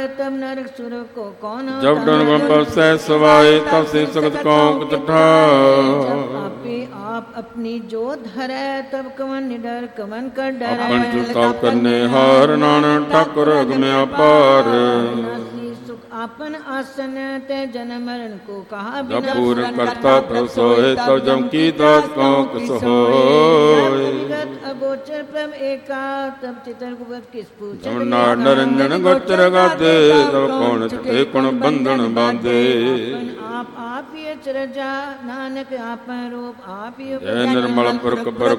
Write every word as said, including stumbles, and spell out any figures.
तब नरक सुर को कौन जब डन बसै सवाए तब से सख्त कौंक आपे आप अपनी जो धरै तब कवन निडर कवन कर डरै अपन चुताव करने हार नानक ठाकुर अगम अपार आपन आसन ते जन्म मरण को कहा जब पूर्ण करता प्रभ सोए तब जम की दास कौंक सोए अगोचर प्रभ एका तब चितर गुप्त किस पूछे नार नरंजन गोचर गाते तब कौन छठे कौन बंधन बांधे आप आप ही अचरजा नानक आप रूप आप ही जय निर्मल पुरख पर